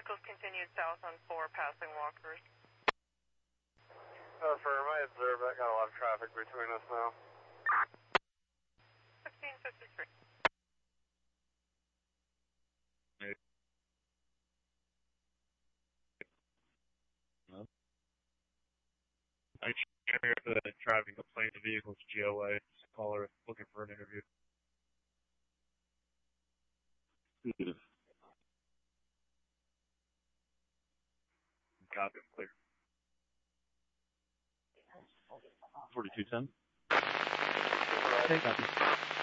Vehicles continued south on 4, passing walkers. Firm, I observe that got a lot of traffic between us now. 1553. No. I share the driving complaint the vehicle's GOA. Caller looking for an interview. Copy, clear. 4210. Okay, copy.